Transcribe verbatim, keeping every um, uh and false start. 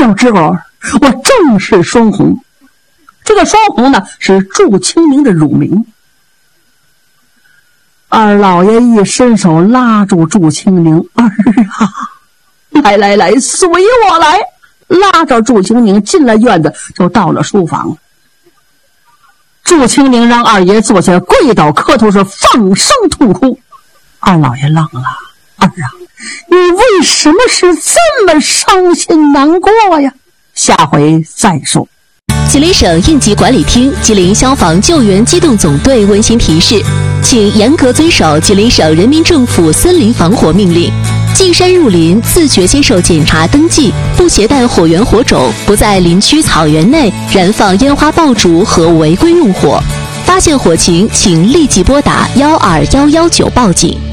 小侄儿，我正是双红。这个双红呢，是祝清明的乳名。二老爷一伸手拉住祝清明，儿啊，来来来，随我来。拉着祝清明进了院子，就到了书房。祝清明让二爷坐下，跪倒磕头，是放声痛哭。二老爷愣了，儿啊，你为什么是这么伤心难过呀？下回再说。 吉林省应急管理厅、吉林消防救援机动总队温馨提示，请严格遵守吉林省人民政府森林防火命令。进山入林，自觉接受检查登记，不携带火源火种，不在林区草原内燃放烟花爆竹和违规用火。发现火情，请立即拨打幺二幺幺九报警。